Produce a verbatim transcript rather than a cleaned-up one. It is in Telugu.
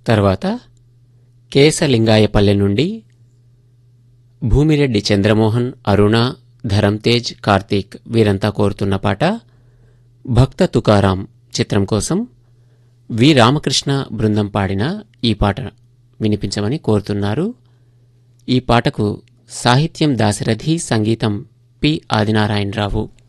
తర్వాత కేశలింగాయపల్లె నుండి భూమిరెడ్డి చంద్రమోహన్, అరుణ, ధరంతేజ్, కార్తీక్ వీరంతా కోరుతున్న పాట భక్త తుకారాం చిత్రం కోసం వి రామకృష్ణ బృందం పాడిన ఈ పాట వినిపించమని కోరుతున్నారు. ఈ పాటకు సాహిత్యం దాశరథి, సంగీతం పి ఆదినారాయణరావు.